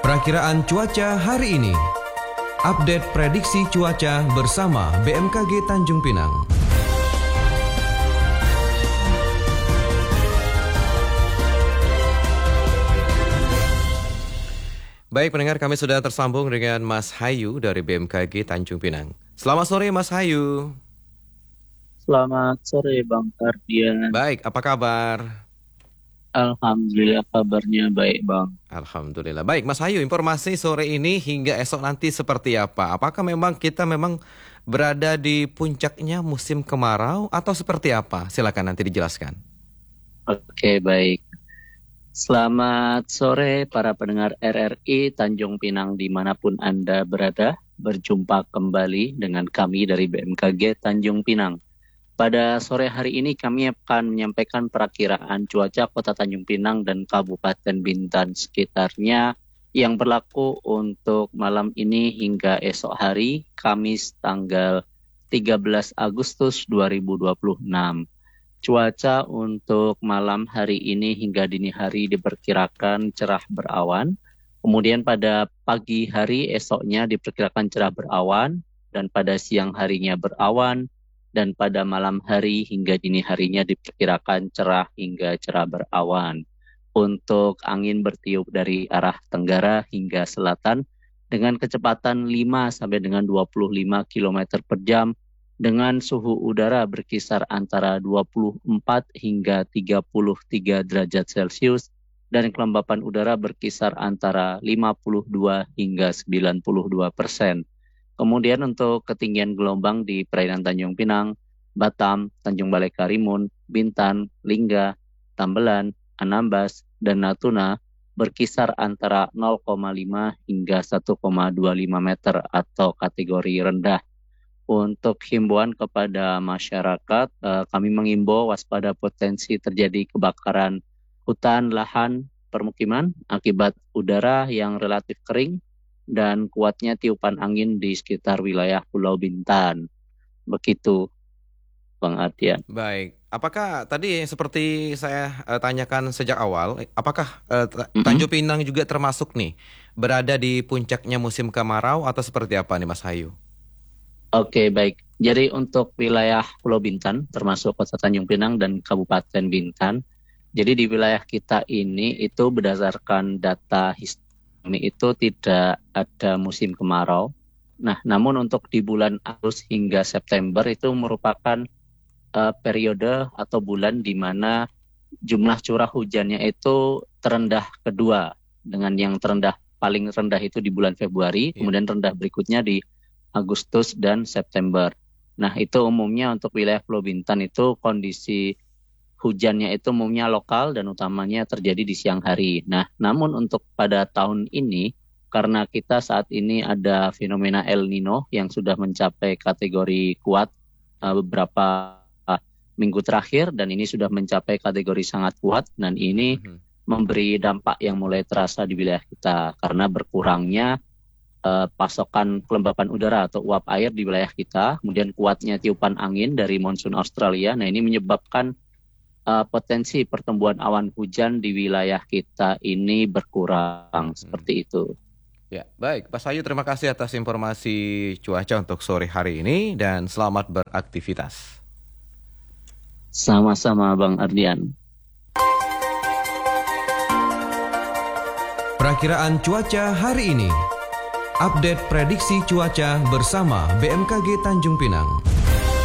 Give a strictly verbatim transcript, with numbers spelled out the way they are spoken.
Perakiraan cuaca hari ini. Update prediksi cuaca bersama B M K G Tanjung Pinang. Baik pendengar, kami sudah tersambung dengan Mas Hayu dari B M K G Tanjung Pinang. Selamat sore Mas Hayu. Selamat sore Bang Ardian. Baik, apa kabar? Alhamdulillah kabarnya baik Bang. Alhamdulillah. Baik Mas Hayu, informasi sore ini hingga esok nanti seperti apa? Apakah memang kita memang berada di puncaknya musim kemarau atau seperti apa? Silakan nanti dijelaskan. Oke, baik. Selamat sore para pendengar R R I Tanjung Pinang dimanapun Anda berada. Berjumpa kembali dengan kami dari B M K G Tanjung Pinang. Pada sore hari ini kami akan menyampaikan perakiraan cuaca Kota Tanjung Pinang dan Kabupaten Bintan sekitarnya yang berlaku untuk malam ini hingga esok hari, Kamis tanggal tiga belas Agustus dua ribu dua puluh enam. Cuaca untuk malam hari ini hingga dini hari diperkirakan cerah berawan. Kemudian pada pagi hari esoknya diperkirakan cerah berawan, dan pada siang harinya berawan, dan pada malam hari hingga dini harinya diperkirakan cerah hingga cerah berawan. Untuk angin bertiup dari arah tenggara hingga selatan dengan kecepatan lima sampai dengan dua puluh lima kilometer per jam, dengan suhu udara berkisar antara dua puluh empat hingga tiga puluh tiga derajat Celcius, dan kelembapan udara berkisar antara lima puluh dua hingga sembilan puluh dua persen. Kemudian untuk ketinggian gelombang di perairan Tanjung Pinang, Batam, Tanjung Balai Karimun, Bintan, Lingga, Tambelan, Anambas, dan Natuna berkisar antara nol koma lima hingga satu koma dua lima meter atau kategori rendah. Untuk himbauan kepada masyarakat, eh, kami mengimbau waspada potensi terjadi kebakaran hutan, lahan, permukiman akibat udara yang relatif kering dan kuatnya tiupan angin di sekitar wilayah Pulau Bintan. Begitu, Bang Ardian. Baik, apakah tadi seperti saya uh, tanyakan sejak awal, apakah uh, Mm-hmm. Tanjung Pinang juga termasuk nih berada di puncaknya musim kemarau atau seperti apa nih Mas Hayu? Oke, baik. Jadi untuk wilayah Pulau Bintan, termasuk Kota Tanjung Pinang dan Kabupaten Bintan, jadi di wilayah kita ini itu berdasarkan data historis itu tidak ada musim kemarau. Nah, namun untuk di bulan Agustus hingga September itu merupakan uh, periode atau bulan di mana jumlah curah hujannya itu terendah kedua, dengan yang terendah paling rendah itu di bulan Februari, yeah. Kemudian rendah berikutnya di Agustus dan September. Nah, itu umumnya untuk wilayah Pulau Bintan itu kondisi hujannya itu umumnya lokal dan utamanya terjadi di siang hari. Nah, namun untuk pada tahun ini, karena kita saat ini ada fenomena El Nino yang sudah mencapai kategori kuat uh, beberapa uh, minggu terakhir, dan ini sudah mencapai kategori sangat kuat, dan ini mm-hmm. memberi dampak yang mulai terasa di wilayah kita karena berkurangnya uh, pasokan kelembapan udara atau uap air di wilayah kita, kemudian kuatnya tiupan angin dari monsun Australia. Nah, ini menyebabkan Uh, potensi pertumbuhan awan hujan di wilayah kita ini berkurang, hmm. seperti itu. Ya, baik. Pak Hayu, terima kasih atas informasi cuaca untuk sore hari ini dan selamat beraktivitas. Sama-sama Bang Ardian. Perakiraan cuaca hari ini. Update prediksi cuaca bersama B M K G Tanjung Pinang.